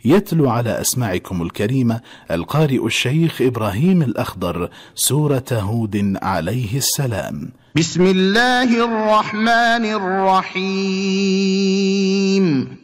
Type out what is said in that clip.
يتلو على أسماعكم الكريمة القارئ الشيخ إبراهيم الأخضر سورة هود عليه السلام. بسم الله الرحمن الرحيم.